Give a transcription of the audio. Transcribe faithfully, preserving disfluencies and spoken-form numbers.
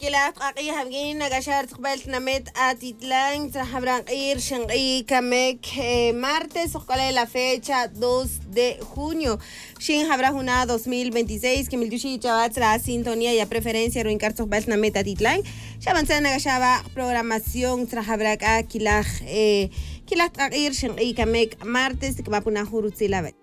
كلا قاقي همجين نجاشر تقبلت نمت atitlán habrán ir shangi kamek martes ojalá la fecha dos de junio shin habrá una dos mil veintiséis que mildushi chavat la sintonía y a preferencia ruin cartos balt namet atitlán ya avanzan nagashaba programación tra habrá kila kila ir shangi kamek martes que va a poner hurutzi la